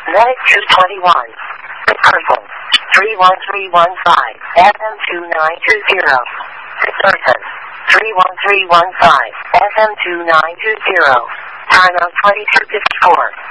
Medic 221. Purple. 31315. FM 2920. Surface. 31315. FM 2920. Time of 2254.